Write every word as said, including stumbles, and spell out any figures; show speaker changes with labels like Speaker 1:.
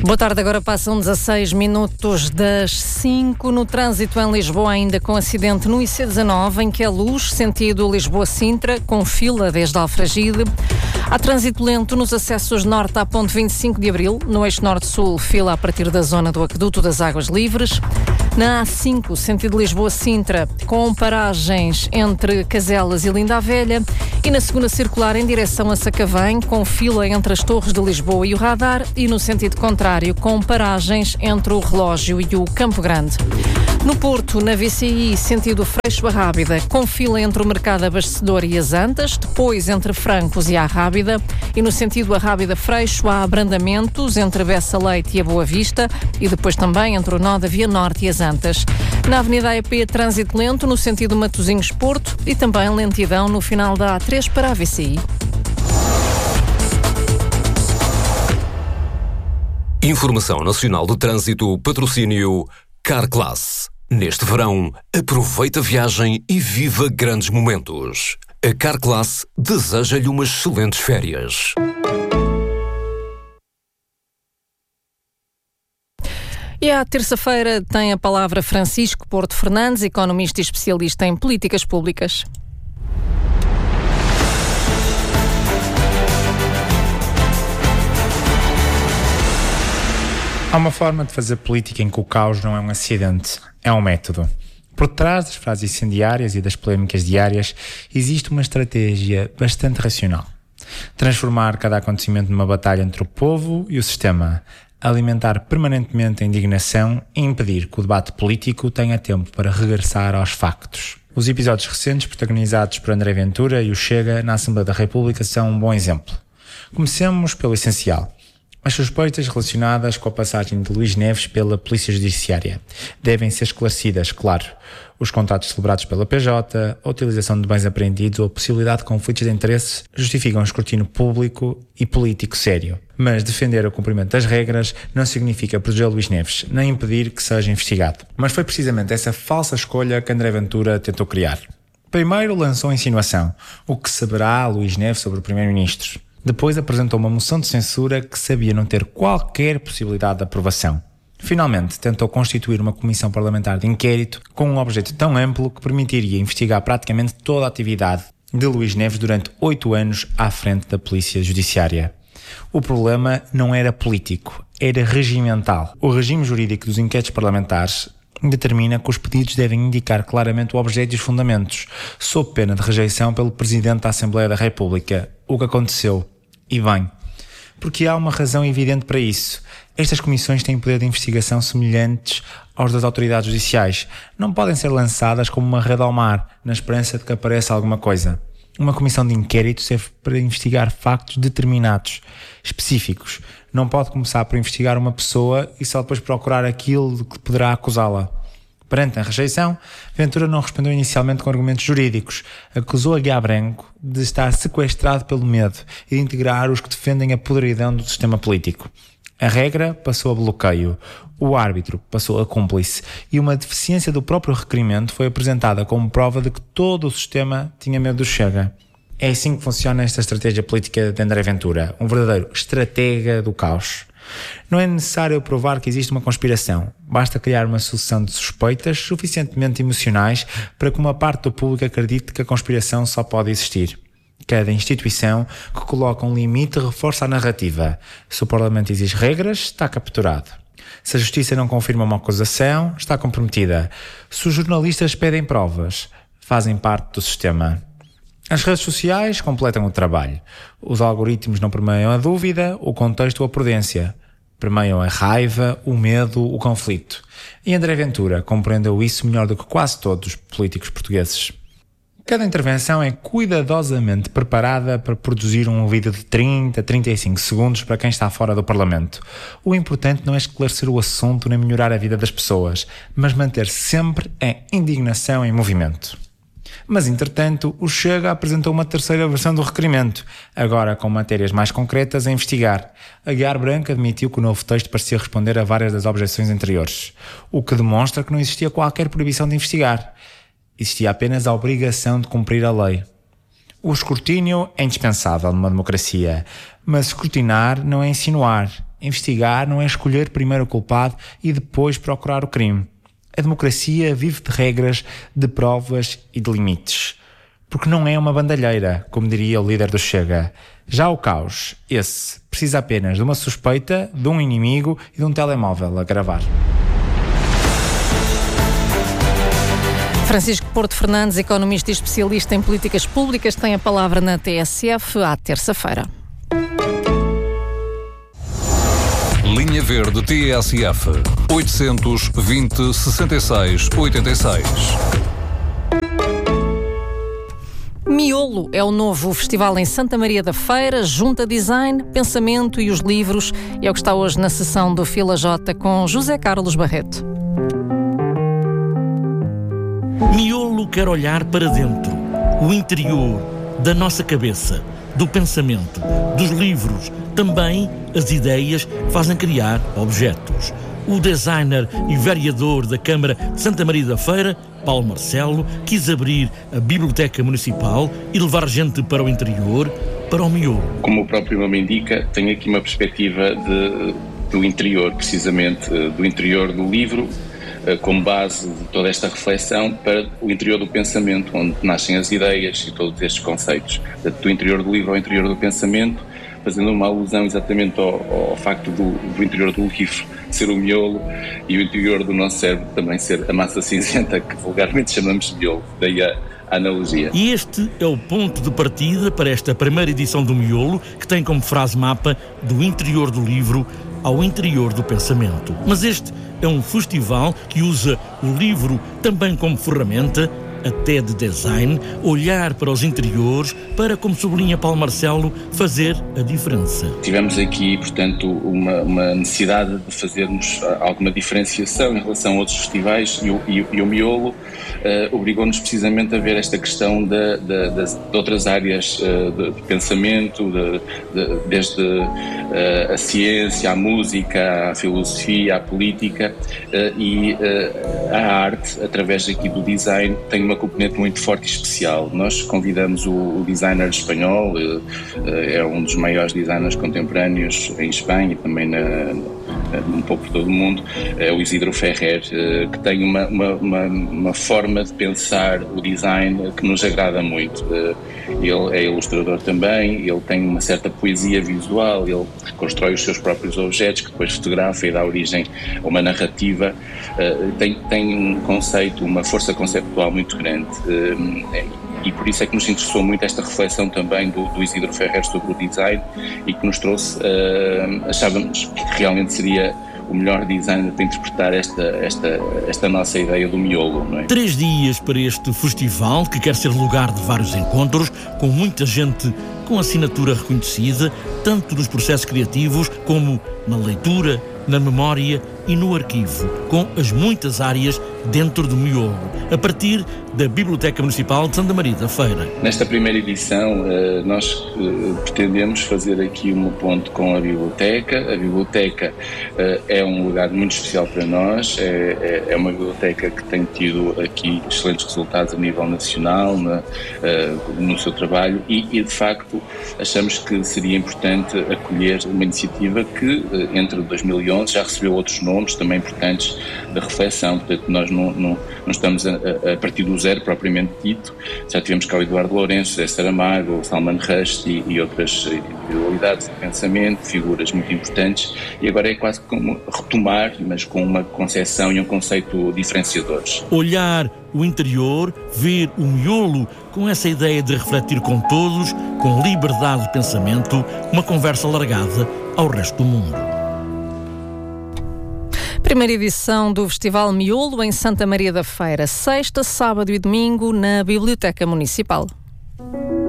Speaker 1: Boa tarde, agora passam dezasseis minutos das cinco. No trânsito em Lisboa, ainda com acidente no I C dezanove, em que é Luz, sentido Lisboa-Sintra, com fila desde Alfragide. Há trânsito lento nos acessos norte à ponte vinte e cinco de Abril, no eixo norte-sul, fila a partir da zona do Aqueduto das Águas Livres. Na A cinco, sentido Lisboa-Sintra, com paragens entre Caselas e Linda a Velha. E na segunda circular, em direção a Sacavém, com fila entre as Torres de Lisboa e o Radar. E no sentido contrário, com paragens entre o Relógio e o Campo Grande. No Porto, na V C I, sentido Freixo-Arrábida, com fila entre o Mercado Abastecedor e as Antas, depois entre Francos e a Arrábida, e no sentido Arrábida-Freixo há abrandamentos entre Bessa Leite e a Boa Vista, e depois também entre o nó da Via Norte e as Antas. Na Avenida A E P, trânsito lento no sentido Matosinhos-Porto e também lentidão no final da A três para a V C I.
Speaker 2: Informação Nacional do Trânsito, patrocínio Carclass. Neste verão, aproveita a viagem e viva grandes momentos. A Carclass deseja-lhe umas excelentes férias.
Speaker 1: E à terça-feira tem a palavra Francisco Porto Fernandes, economista e especialista em políticas públicas.
Speaker 3: Há uma forma de fazer política em que o caos não é um acidente, é um método. Por trás das frases incendiárias e das polémicas diárias existe uma estratégia bastante racional. Transformar cada acontecimento numa batalha entre o povo e o sistema, alimentar permanentemente a indignação e impedir que o debate político tenha tempo para regressar aos factos. Os episódios recentes protagonizados por André Ventura e o Chega na Assembleia da República são um bom exemplo. Comecemos pelo essencial. As suspeitas relacionadas com a passagem de Luís Neves pela Polícia Judiciária devem ser esclarecidas, claro. Os contratos celebrados pela P J, a utilização de bens apreendidos ou a possibilidade de conflitos de interesses justificam um escrutínio público e político sério. Mas defender o cumprimento das regras não significa proteger Luís Neves, nem impedir que seja investigado. Mas foi precisamente essa falsa escolha que André Ventura tentou criar. Primeiro lançou a insinuação: o que saberá Luís Neves sobre o Primeiro-Ministro? Depois apresentou uma moção de censura que sabia não ter qualquer possibilidade de aprovação. Finalmente, tentou constituir uma comissão parlamentar de inquérito com um objeto tão amplo que permitiria investigar praticamente toda a atividade de Luís Neves durante oito anos à frente da Polícia Judiciária. O problema não era político, era regimental. O regime jurídico dos inquéritos parlamentares determina que os pedidos devem indicar claramente o objeto e os fundamentos, sob pena de rejeição pelo Presidente da Assembleia da República, o que aconteceu. E bem, porque há uma razão evidente para isso. Estas comissões têm poder de investigação semelhantes aos das autoridades judiciais. Não podem ser lançadas como uma rede ao mar, na esperança de que apareça alguma coisa. Uma comissão de inquérito serve para investigar factos determinados, específicos. Não pode começar por investigar uma pessoa e só depois procurar aquilo de que poderá acusá-la. Perante a rejeição, Ventura não respondeu inicialmente com argumentos jurídicos. Acusou Aguiar Branco de estar sequestrado pelo medo e de integrar os que defendem a podridão do sistema político. A regra passou a bloqueio, o árbitro passou a cúmplice e uma deficiência do próprio requerimento foi apresentada como prova de que todo o sistema tinha medo do Chega. É assim que funciona esta estratégia política de André Ventura, um verdadeiro estratega do caos. Não é necessário provar que existe uma conspiração, basta criar uma sucessão de suspeitas suficientemente emocionais para que uma parte do público acredite que a conspiração só pode existir. Cada instituição que coloca um limite reforça a narrativa. Se o Parlamento exige regras, está capturado. Se a Justiça não confirma uma acusação, está comprometida. Se os jornalistas pedem provas, fazem parte do sistema. As redes sociais completam o trabalho. Os algoritmos não permeiam a dúvida, o contexto ou a prudência. Permeiam a raiva, o medo, o conflito. E André Ventura compreendeu isso melhor do que quase todos os políticos portugueses. Cada intervenção é cuidadosamente preparada para produzir um vídeo de trinta a trinta e cinco segundos para quem está fora do Parlamento. O importante não é esclarecer o assunto nem melhorar a vida das pessoas, mas manter sempre a indignação em movimento. Mas, entretanto, o Chega apresentou uma terceira versão do requerimento, agora com matérias mais concretas a investigar. Aguiar Branco admitiu que o novo texto parecia responder a várias das objeções anteriores, o que demonstra que não existia qualquer proibição de investigar. Existia apenas a obrigação de cumprir a lei. O escrutínio é indispensável numa democracia, mas escrutinar não é insinuar, Investigar não é escolher primeiro o culpado e depois procurar o crime. A democracia vive de regras, de provas e de limites. Porque não é uma bandalheira, como diria o líder do Chega. Já o caos, esse, precisa apenas de uma suspeita, de um inimigo e de um telemóvel a gravar.
Speaker 1: Francisco Porto Fernandes, economista e especialista em políticas públicas, tem a palavra na T S F à terça-feira.
Speaker 2: Linha Verde T S F oitocentos e vinte, sessenta e seis, oitenta e seis.
Speaker 1: Miolo é o novo festival em Santa Maria da Feira, junta design, pensamento e os livros. É o que está hoje na sessão do Fila J com José Carlos Barreto.
Speaker 4: Miolo quer olhar para dentro, o interior da nossa cabeça, do pensamento, dos livros, também as ideias que fazem criar objetos. O designer e vereador da Câmara de Santa Maria da Feira, Paulo Marcelo, quis abrir a Biblioteca Municipal e levar gente para o interior, para o miolo.
Speaker 5: Como o próprio nome indica, tem aqui uma perspectiva de, do interior, precisamente, do interior do livro, como base de toda esta reflexão, para o interior do pensamento, onde nascem as ideias e todos estes conceitos. Do interior do livro ao interior do pensamento, fazendo uma alusão exatamente ao, ao facto do, do interior do livro ser o miolo e o interior do nosso cérebro também ser a massa cinzenta, que vulgarmente chamamos miolo, daí a, a analogia.
Speaker 4: E este é o ponto de partida para esta primeira edição do Miolo, que tem como frase mapa do interior do livro ao interior do pensamento. Mas este é um festival que usa o livro também como ferramenta, até de design, olhar para os interiores para, como sublinha Paulo Marcelo, fazer a diferença.
Speaker 5: Tivemos aqui, portanto, uma, uma necessidade de fazermos alguma diferenciação em relação a outros festivais e o, e, e o Miolo uh, obrigou-nos precisamente a ver esta questão de, de, de, de outras áreas uh, de, de pensamento, de, de, desde uh, a ciência, a música, a filosofia, a política uh, e uh, a arte, através aqui do design, tem uma componente muito forte e especial. Nós convidamos o, o designer espanhol, é um dos maiores designers contemporâneos em Espanha e também na, na, um pouco por todo o mundo, é o Isidro Ferrer, que tem uma, uma, uma, uma forma de pensar o design que nos agrada muito. Ele é ilustrador também, ele tem uma certa poesia visual, ele constrói os seus próprios objetos que depois fotografa e dá origem a uma narrativa, tem, tem um conceito, uma força conceptual muito grande, e por isso é que nos interessou muito esta reflexão também do, do Isidro Ferrer sobre o design e que nos trouxe, achávamos que realmente seria o melhor designer para interpretar esta, esta, esta nossa ideia do miolo, não é?
Speaker 4: Três dias para este festival, que quer ser lugar de vários encontros, com muita gente com assinatura reconhecida, tanto nos processos criativos como na leitura, na memória e no arquivo, com as muitas áreas dentro do miolo, a partir da Biblioteca Municipal de Santa Maria da Feira.
Speaker 5: Nesta primeira edição, nós pretendemos fazer aqui um ponto com a biblioteca. A biblioteca é um lugar muito especial para nós, é uma biblioteca que tem tido aqui excelentes resultados a nível nacional na, no seu trabalho e, e, de facto, achamos que seria importante acolher uma iniciativa que, entre dois mil e onze, já recebeu outros nomes também importantes da reflexão. Portanto, nós não, não, não estamos a, a partir do zero propriamente dito. Já tivemos cá o Eduardo Lourenço, José Saramago, o Salman Rushdie e outras individualidades de pensamento, figuras muito importantes, e agora é quase como retomar, mas com uma concepção e um conceito diferenciadores.
Speaker 4: Olhar o interior, ver o miolo, com essa ideia de refletir com todos, com liberdade de pensamento, uma conversa largada ao resto do mundo.
Speaker 1: Primeira edição do Festival Miolo em Santa Maria da Feira, sexta, sábado e domingo na Biblioteca Municipal.